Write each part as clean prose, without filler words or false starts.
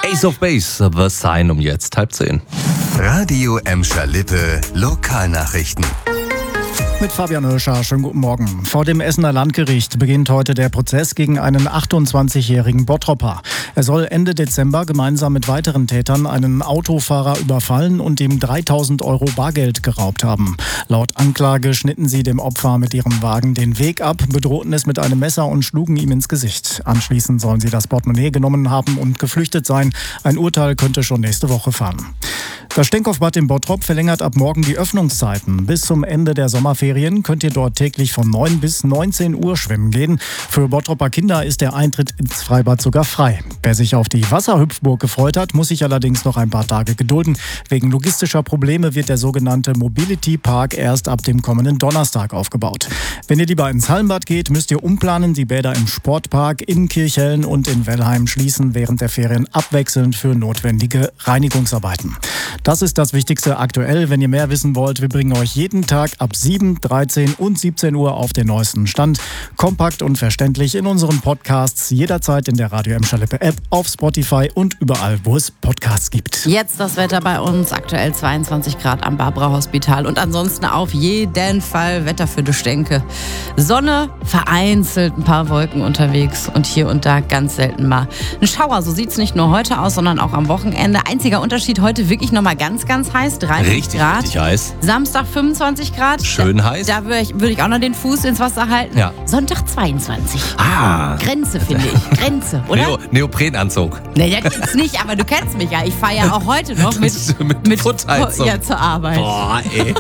Ace of Base, The Sign um jetzt 9:30. Radio Emscher Lippe, Lokalnachrichten. Mit Fabian Hirscher, schönen guten Morgen. Vor dem Essener Landgericht beginnt heute der Prozess gegen einen 28-jährigen Bottropper. Er soll Ende Dezember gemeinsam mit weiteren Tätern einen Autofahrer überfallen und ihm 3.000 Euro Bargeld geraubt haben. Laut Anklage schnitten sie dem Opfer mit ihrem Wagen den Weg ab, bedrohten es mit einem Messer und schlugen ihm ins Gesicht. Anschließend sollen sie das Portemonnaie genommen haben und geflüchtet sein. Ein Urteil könnte schon nächste Woche fallen. Das Stenkopfbad in Bottrop verlängert ab morgen die Öffnungszeiten. Bis zum Ende der Sommerferien könnt ihr dort täglich von 9 bis 19 Uhr schwimmen gehen. Für Bottropper Kinder ist der Eintritt ins Freibad sogar frei. Wer sich auf die Wasserhüpfburg gefreut hat, muss sich allerdings noch ein paar Tage gedulden. Wegen logistischer Probleme wird der sogenannte Mobility Park erst ab dem kommenden Donnerstag aufgebaut. Wenn ihr lieber ins Hallenbad geht, müsst ihr umplanen. Die Bäder im Sportpark in Kirchhellen und in Wellheim schließen während der Ferien abwechselnd für notwendige Reinigungsarbeiten. Das ist das Wichtigste aktuell. Wenn ihr mehr wissen wollt, wir bringen euch jeden Tag ab 7, 13 und 17 Uhr auf den neuesten Stand. Kompakt und verständlich in unseren Podcasts, jederzeit in der Radio Emscher Lippe App, auf Spotify und überall, wo es Podcasts gibt. Jetzt das Wetter bei uns, aktuell 22 Grad am Barbara Hospital und ansonsten auf jeden Fall Wetter für die Stänke. Sonne, vereinzelt ein paar Wolken unterwegs und hier und da ganz selten mal ein Schauer. So sieht es nicht nur heute aus, sondern auch am Wochenende. Einziger Unterschied, heute wirklich nochmal ganz, ganz heiß, 30 Grad. Richtig heiß. Samstag 25 Grad. Schön heiß. Da würde ich auch noch den Fuß ins Wasser halten. Ja. Sonntag 22. Grenze, finde ich. Grenze, oder? Neoprenanzug. Naja, geht's nicht, aber du kennst mich ja. Ich fahre ja auch heute noch mit Fußheizung. Ja, zur Arbeit. Boah, ey.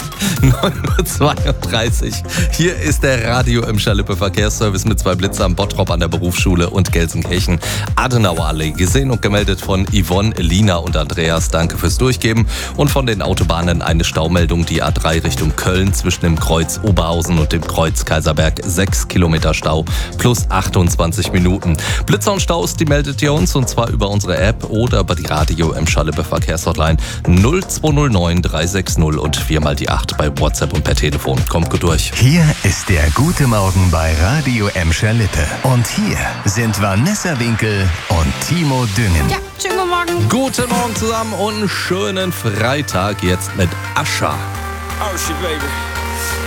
9:32 Uhr. Hier ist der Radio Emscher Lippe Verkehrsservice mit 2 Blitzern, Bottrop an der Berufsschule und Gelsenkirchen Adenauerallee. Gesehen und gemeldet von Yvonne, Lina und Andreas. Danke fürs Durchgeben. Und von den Autobahnen eine Staumeldung, die A3 Richtung Köln zwischen dem Kreuz Oberhausen und dem Kreuz Kaiserberg. 6 Kilometer Stau plus 28 Minuten. Blitzer und Staus, die meldet ihr uns und zwar über unsere App oder über die Radio Emscher Lippe Verkehrshotline 0209 360 und 4 mal die 8 bei WhatsApp und per Telefon. Kommt gut durch. Hier ist der Gute Morgen bei Radio Emscher Lippe. Und hier sind Vanessa Winkel und Timo Düngen. Ja, schönen guten Morgen. Guten Morgen zusammen und einen schönen Freitag jetzt mit Ascha. Oh shit, baby.